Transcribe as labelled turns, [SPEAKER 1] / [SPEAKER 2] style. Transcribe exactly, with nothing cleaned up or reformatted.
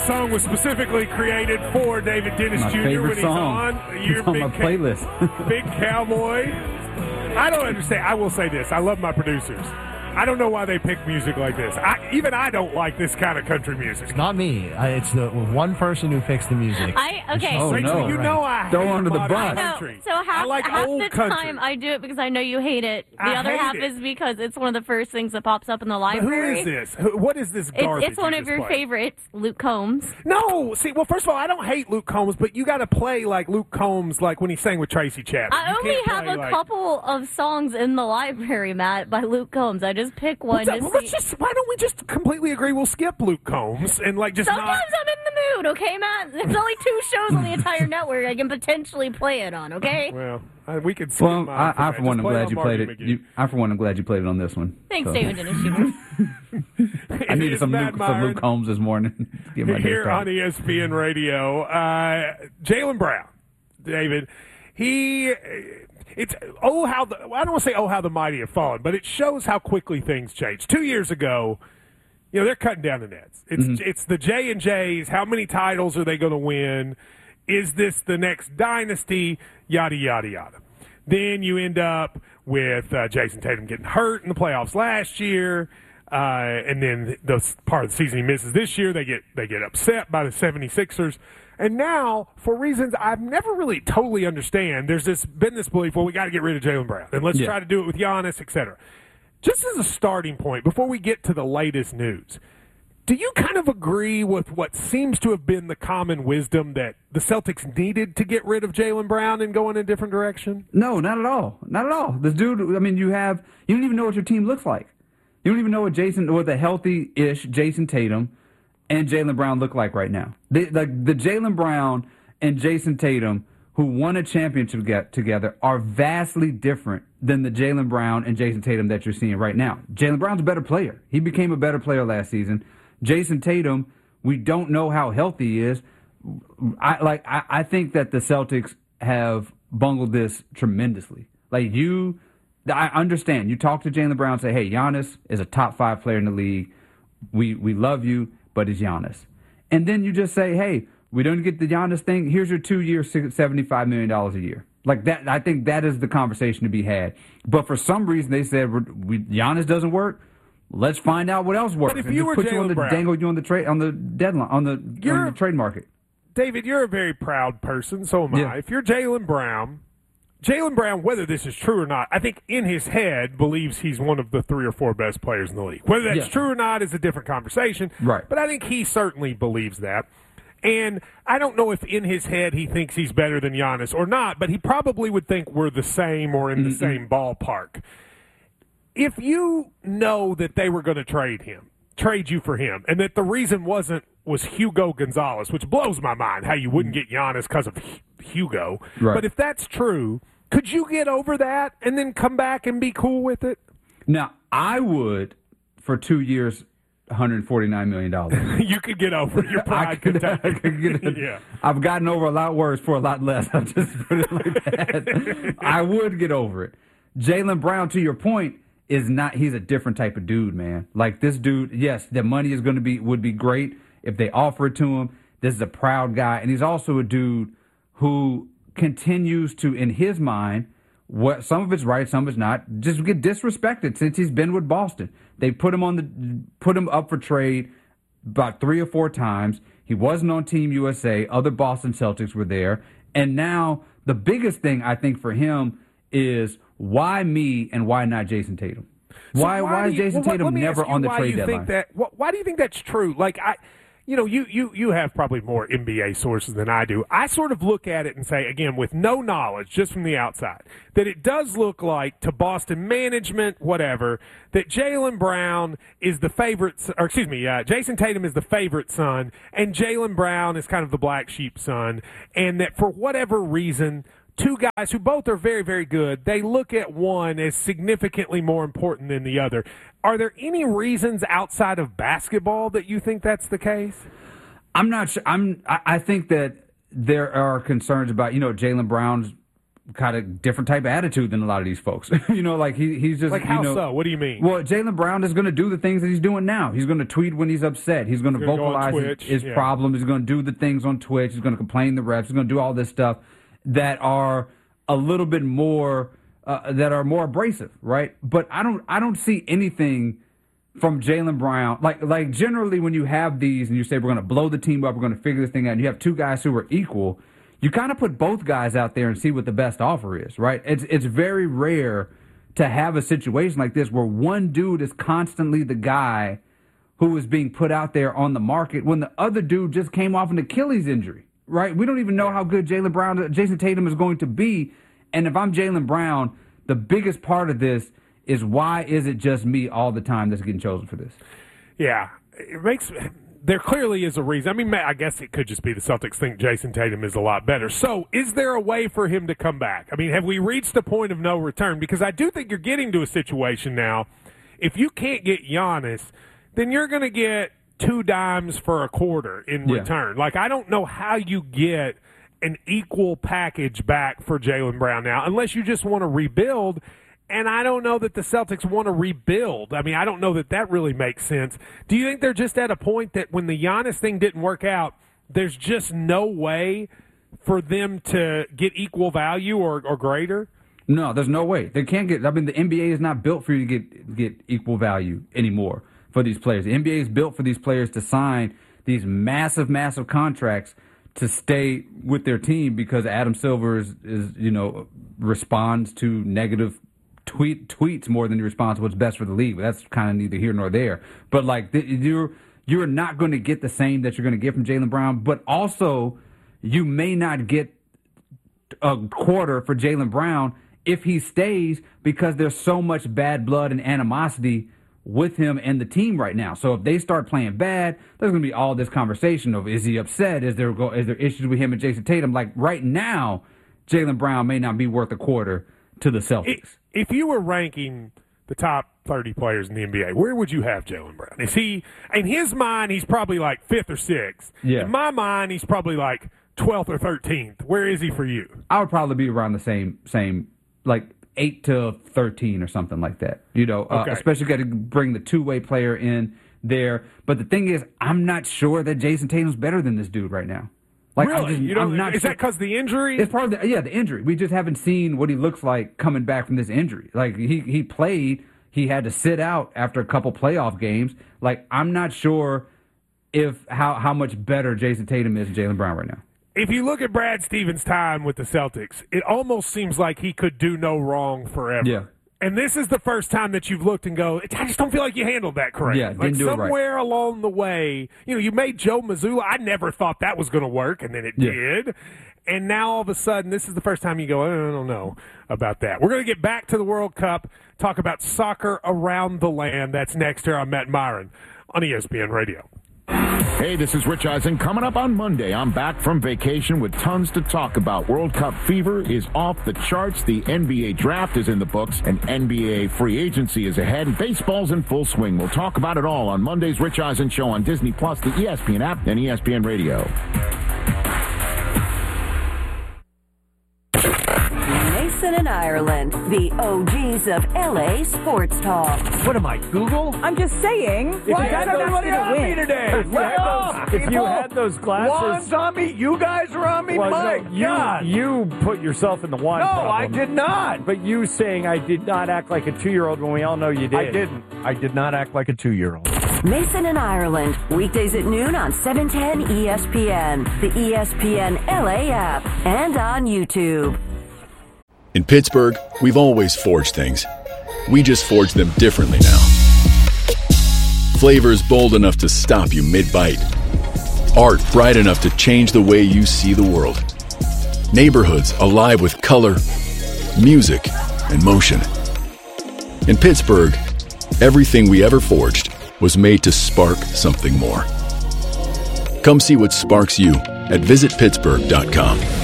[SPEAKER 1] song was specifically created for David Dennis
[SPEAKER 2] My
[SPEAKER 1] Junior when
[SPEAKER 2] favorite
[SPEAKER 1] he's
[SPEAKER 2] song.
[SPEAKER 1] on.
[SPEAKER 2] It's on my playlist.
[SPEAKER 1] Big Cowboy. I don't understand. I will say this. I love my producers. I don't know why they pick music like this. I, even I don't like this kind of country music.
[SPEAKER 3] It's not me. I, it's the one person who picks the music.
[SPEAKER 4] I okay.
[SPEAKER 2] Oh,
[SPEAKER 1] Rachel,
[SPEAKER 2] no.
[SPEAKER 1] you know I
[SPEAKER 2] Throw
[SPEAKER 1] hate
[SPEAKER 2] under the
[SPEAKER 1] modern
[SPEAKER 2] bus.
[SPEAKER 4] No,
[SPEAKER 1] country.
[SPEAKER 4] so half,
[SPEAKER 1] I like
[SPEAKER 4] half
[SPEAKER 1] old
[SPEAKER 4] the
[SPEAKER 1] country.
[SPEAKER 4] time I do it because I know you hate it. The
[SPEAKER 1] I
[SPEAKER 4] other
[SPEAKER 1] hate
[SPEAKER 4] half
[SPEAKER 1] it.
[SPEAKER 4] is because it's one of the first things that pops up in the
[SPEAKER 1] But who
[SPEAKER 4] library.
[SPEAKER 1] is this? Who, what is this garbage?
[SPEAKER 4] It's, it's one
[SPEAKER 1] you
[SPEAKER 4] of
[SPEAKER 1] just
[SPEAKER 4] your
[SPEAKER 1] played?
[SPEAKER 4] favorites, Luke Combs.
[SPEAKER 1] No, see, well, first of all, I don't hate Luke Combs, but you got to play like Luke Combs, like when he sang with Tracy Chapman.
[SPEAKER 4] I
[SPEAKER 1] You
[SPEAKER 4] only
[SPEAKER 1] can't
[SPEAKER 4] have
[SPEAKER 1] play
[SPEAKER 4] a
[SPEAKER 1] like-
[SPEAKER 4] couple of songs in the library, Matt, by Luke Combs. I just pick one
[SPEAKER 1] What's up?
[SPEAKER 4] to
[SPEAKER 1] Well,
[SPEAKER 4] see.
[SPEAKER 1] let's just, why don't we just completely agree we'll skip Luke Combs and like just
[SPEAKER 4] Sometimes
[SPEAKER 1] not.
[SPEAKER 4] I'm in the mood, okay, Matt? There's only two shows on the entire network I can potentially play it on, okay?
[SPEAKER 1] Well, I, we could skip
[SPEAKER 2] Well,
[SPEAKER 1] mine
[SPEAKER 2] I,
[SPEAKER 1] for
[SPEAKER 2] I
[SPEAKER 1] that.
[SPEAKER 2] for one,
[SPEAKER 1] Just
[SPEAKER 2] am
[SPEAKER 1] play
[SPEAKER 2] glad
[SPEAKER 1] on
[SPEAKER 2] you
[SPEAKER 1] Marty
[SPEAKER 2] played it.
[SPEAKER 1] McGee.
[SPEAKER 2] You, I for one, am glad you played it on this one.
[SPEAKER 4] Thanks,
[SPEAKER 2] So,
[SPEAKER 4] David Dennis Junior
[SPEAKER 2] I needed
[SPEAKER 1] It is
[SPEAKER 2] some
[SPEAKER 1] Matt
[SPEAKER 2] Luke, some
[SPEAKER 1] Myron
[SPEAKER 2] Luke Combs this morning. to get my day
[SPEAKER 1] Here on
[SPEAKER 2] started.
[SPEAKER 1] E S P N Radio, uh, Jaylen Brown, David, he, it's, oh, how the, I don't want to say, oh, how the mighty have fallen, but it shows how quickly things change. Two years ago, you know, they're cutting down the nets. It's,
[SPEAKER 2] Mm-hmm.
[SPEAKER 1] it's the J and J's. How many titles are they going to win? Is this the next dynasty? Yada, yada, yada. Then you end up with uh, Jason Tatum getting hurt in the playoffs last year. Uh, and then the part of the season he misses this year, they get they get upset by the 76ers. And now, for reasons I've never really totally understand, there's this been this belief, well, we got to get rid of Jaylen Brown, and let's
[SPEAKER 2] Yeah.
[SPEAKER 1] try to do it with Giannis, et cetera. Just as a starting point, before we get to the latest news, do you kind of agree with what seems to have been the common wisdom that the Celtics needed to get rid of Jaylen Brown and go in a different direction?
[SPEAKER 2] No, not at all. Not at all. This dude, I mean, you have, you don't even know what your team looks like. You don't even know what Jason, or the healthy-ish Jason Tatum and Jaylen Brown look like right now. They, the the Jaylen Brown and Jason Tatum, who won a championship get, together, are vastly different than the Jaylen Brown and Jason Tatum that you're seeing right now. Jaylen Brown's a better player. He became a better player last season. Jason Tatum, we don't know how healthy he is. I like. I, I think that the Celtics have bungled this tremendously. Like you, I understand. You talk to Jaylen Brown, say, "Hey, Giannis is a top five player in the league. We we love you, but it's Giannis." And then you just say, "Hey, we don't get the Giannis thing. Here's your two year, seventy-five million dollars a year." Like that. I think that is the conversation to be had. But for some reason, they said we, Giannis doesn't work. Let's find out what else works.
[SPEAKER 1] But if
[SPEAKER 2] and
[SPEAKER 1] you
[SPEAKER 2] just
[SPEAKER 1] were
[SPEAKER 2] put you on
[SPEAKER 1] Jaylen
[SPEAKER 2] the
[SPEAKER 1] Brown-
[SPEAKER 2] dangle you on the trade on the deadline on the,
[SPEAKER 1] You're-
[SPEAKER 2] on the trade market.
[SPEAKER 1] David, you're a very proud person, so am
[SPEAKER 2] Yeah.
[SPEAKER 1] I. If you're Jaylen Brown, Jaylen Brown, whether this is true or not, I think in his head believes he's one of the three or four best players in the league. Whether that's
[SPEAKER 2] Yeah.
[SPEAKER 1] true or not is a different conversation.
[SPEAKER 2] Right.
[SPEAKER 1] But I think he certainly believes that. And I don't know if in his head he thinks he's better than Giannis or not, but he probably would think we're the same or in the
[SPEAKER 2] Mm-hmm.
[SPEAKER 1] same ballpark. If you know that they were going to trade him, trade you for him, and that the reason wasn't was Hugo Gonzalez, which blows my mind how you wouldn't get Giannis because of Hu- Hugo.
[SPEAKER 2] Right.
[SPEAKER 1] But if that's true, could you get over that and then come back and be cool with it?
[SPEAKER 2] Now, I would, for two years, one hundred forty-nine million dollars.
[SPEAKER 1] You could get over it. Your
[SPEAKER 2] I
[SPEAKER 1] pride
[SPEAKER 2] could,
[SPEAKER 1] could
[SPEAKER 2] I
[SPEAKER 1] take
[SPEAKER 2] could
[SPEAKER 1] it.
[SPEAKER 2] get it.
[SPEAKER 1] Yeah.
[SPEAKER 2] I've gotten over a lot worse for a lot less. I'll just put it like that. I would get over it. Jaylen Brown, to your point, is not, he's a different type of dude, man. Like this dude, yes, the money is going to be, would be great if they offer it to him. This is a proud guy. And he's also a dude who continues to, in his mind, what some of it's right, some of it's not, just get disrespected since he's been with Boston. They put him on the, put him up for trade about three or four times. He wasn't on Team U S A. Other Boston Celtics were there. And now the biggest thing I think for him is why me and why not Jason Tatum?
[SPEAKER 1] So
[SPEAKER 2] Why why,
[SPEAKER 1] do
[SPEAKER 2] is
[SPEAKER 1] you-
[SPEAKER 2] Jason
[SPEAKER 1] well, let-
[SPEAKER 2] Tatum
[SPEAKER 1] let me
[SPEAKER 2] never
[SPEAKER 1] ask you
[SPEAKER 2] on the
[SPEAKER 1] why
[SPEAKER 2] trade
[SPEAKER 1] you
[SPEAKER 2] deadline?
[SPEAKER 1] Think that, wh- why do you think that's true? Like I, you know, you you you have probably more N B A sources than I do. I sort of look at it and say, again, with no knowledge, just from the outside, that it does look like to Boston management, whatever, that Jaylen Brown is the favorite, s- or excuse me, uh, Jason Tatum is the favorite son, and Jaylen Brown is kind of the black sheep son, and that for whatever reason, two guys who both are very, very good, they look at one as significantly more important than the other. Are there any reasons outside of basketball that you think that's the case?
[SPEAKER 2] I'm not sure. I'm. I, I think that there are concerns about, you know, Jaylen Brown's kind of different type of attitude than a lot of these folks. you know, like he he's just
[SPEAKER 1] like how
[SPEAKER 2] you know,
[SPEAKER 1] so? What do you mean?
[SPEAKER 2] Well, Jaylen Brown is going to do the things that he's doing now. He's going to tweet when he's upset. He's going to vocalize his, his yeah. problems. He's going to do the things on Twitch. He's going to complain the refs. He's going to do all this stuff that are a little bit more uh, that are more abrasive, right? But I don't I don't see anything from Jaylen Brown. Like like generally when you have these and you say we're going to blow the team up, we're going to figure this thing out, and you have two guys who are equal. You kind of put both guys out there and see what the best offer is, right? It's it's very rare to have a situation like this where one dude is constantly the guy who is being put out there on the market when the other dude just came off an Achilles injury, right? We don't even know how good Jaylen Brown, Jason Tatum is going to be. And if I'm Jaylen Brown, the biggest part of this is why is it just me all the time that's getting chosen for this?
[SPEAKER 1] Yeah, it makes... There clearly is a reason. I mean, I guess it could just be the Celtics think Jason Tatum is a lot better. So is there a way for him to come back? I mean, have we reached a point of no return? Because I do think you're getting to a situation now, if you can't get Giannis, then you're going to get two dimes for a quarter in
[SPEAKER 2] yeah.
[SPEAKER 1] return. Like, I don't know how you get an equal package back for Jaylen Brown now, unless you just want to rebuild. And I don't know that the Celtics want to rebuild. I mean, I don't know that that really makes sense. Do you think they're just at a point that when the Giannis thing didn't work out, there's just no way for them to get equal value or, or greater?
[SPEAKER 2] No, there's no way. They can't get – I mean, the N B A is not built for you to get, get equal value anymore for these players. The N B A is built for these players to sign these massive, massive contracts to stay with their team because Adam Silver is, is you know, responds to negative – Tweet tweets more than he responds to what's best for the league. But that's kind of neither here nor there. But like the, you're you're not going to get the same that you're going to get from Jaylen Brown. But also, you may not get a quarter for Jaylen Brown if he stays because there's so much bad blood and animosity with him and the team right now. So if they start playing bad, there's going to be all this conversation of is he upset? Is there go is there issues with him and Jason Tatum? Like right now, Jaylen Brown may not be worth a quarter to the Celtics.
[SPEAKER 1] If you were ranking the top thirty players in the N B A, where would you have Jaylen Brown? Is he, in his mind, he's probably like fifth or sixth.
[SPEAKER 2] Yeah.
[SPEAKER 1] In my mind, he's probably like twelfth or thirteenth. Where is he for you?
[SPEAKER 2] I would probably be around the same, same like eight to thirteen or something like that. You know,
[SPEAKER 1] okay.
[SPEAKER 2] uh, especially got to bring the two-way player in there. But the thing is, I'm not sure that Jason Tatum's better than this dude right now. Like,
[SPEAKER 1] really?
[SPEAKER 2] I'm just,
[SPEAKER 1] you don't,
[SPEAKER 2] I'm not
[SPEAKER 1] is
[SPEAKER 2] sure.
[SPEAKER 1] that because the injury?
[SPEAKER 2] It's part of the, yeah, the injury. We just haven't seen what he looks like coming back from this injury. Like, he, he played, he had to sit out after a couple playoff games. Like, I'm not sure if how, how much better Jason Tatum is than Jaylen Brown right now.
[SPEAKER 1] If you look at Brad Stevens' time with the Celtics, it almost seems like he could do no wrong forever.
[SPEAKER 2] Yeah.
[SPEAKER 1] And this is the first time that you've looked and go, I just don't feel like you handled that correctly.
[SPEAKER 2] Yeah, didn't
[SPEAKER 1] like
[SPEAKER 2] do it right.
[SPEAKER 1] somewhere along the way, you know, you made Joe Mazzulla. I never thought that was going to work, and then it
[SPEAKER 2] yeah.
[SPEAKER 1] did. And now all of a sudden, this is the first time you go, I don't know about that. We're going to get back to the World Cup, talk about soccer around the land. That's next here on Matt Myron on E S P N Radio.
[SPEAKER 5] Hey, this is Rich Eisen. Coming up on Monday, I'm back from vacation with tons to talk about. World Cup fever is off the charts. The N B A draft is in the books, and N B A free agency is ahead. Baseball's in full swing. We'll talk about it all on Monday's Rich Eisen Show on Disney Plus, the E S P N app, and E S P N Radio.
[SPEAKER 6] Mason and Ireland, the O Gs of L A sports talk.
[SPEAKER 3] What am I, Google?
[SPEAKER 7] I'm just saying.
[SPEAKER 3] If you
[SPEAKER 7] Why
[SPEAKER 3] had
[SPEAKER 7] are
[SPEAKER 3] those,
[SPEAKER 7] everybody on me today?
[SPEAKER 3] if you had those, if you had those glasses,
[SPEAKER 7] Juan's on me. You guys are on me.
[SPEAKER 3] well,
[SPEAKER 7] My
[SPEAKER 3] no, you
[SPEAKER 7] God.
[SPEAKER 3] you put yourself in the one.
[SPEAKER 7] no,
[SPEAKER 3] problem.
[SPEAKER 7] I did not.
[SPEAKER 3] But you saying I did not act like a two-year-old when we all know you did.
[SPEAKER 7] I didn't. I did not act like a two-year-old.
[SPEAKER 6] Mason and Ireland, weekdays at noon on seven ten E S P N, the E S P N L A app, and on YouTube.
[SPEAKER 8] In Pittsburgh, we've always forged things. We just forge them differently now. Flavors bold enough to stop you mid-bite. Art bright enough to change the way you see the world. Neighborhoods alive with color, music, and motion. In Pittsburgh, everything we ever forged was made to spark something more. Come see what sparks you at visit pittsburgh dot com.